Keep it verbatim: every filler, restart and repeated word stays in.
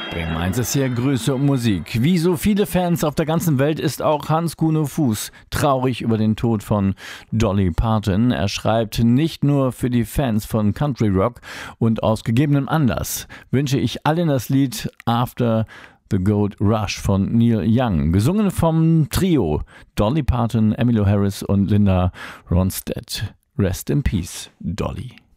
Bremen eins ist hier Grüße und Musik. Wie so viele Fans auf der ganzen Welt ist auch Hans-Kuno Fuß traurig über den Tod von Dolly Parton. Er schreibt: Nicht nur für die Fans von Country Rock und aus gegebenem Anlass wünsche ich allen das Lied After the Gold Rush von Neil Young, gesungen vom Trio Dolly Parton, Emmylou Harris und Linda Ronstadt. Rest in Peace, Dolly.